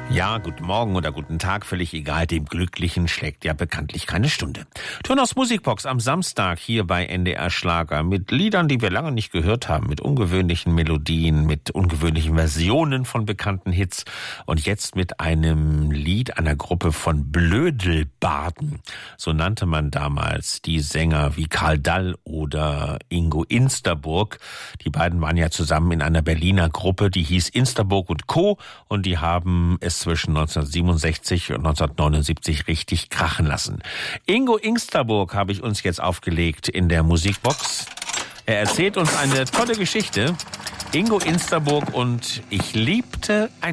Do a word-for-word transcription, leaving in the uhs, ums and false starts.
Ja, guten Morgen oder guten Tag, völlig egal. Dem Glücklichen schlägt ja bekanntlich keine Stunde. Turnos Musikbox am Samstag hier bei N D R Schlager mit Liedern, die wir lange nicht gehört haben, mit ungewöhnlichen Melodien, mit ungewöhnlichen Versionen von bekannten Hits und jetzt mit einem Lied einer Gruppe von Blödelbarden. So nannte man damals die Sänger wie Karl Dall oder Ingo Insterburg. Die beiden waren ja zusammen in einer Berliner Gruppe, die hieß Insterburg und Co. und die haben es zwischen neunzehnhundertsiebenundsechzig und neunzehnhundertneunundsiebzig richtig krachen lassen. Ingo Insterburg habe ich uns jetzt aufgelegt in der Musikbox. Er erzählt uns eine tolle Geschichte. Ingo Insterburg und ich liebte ein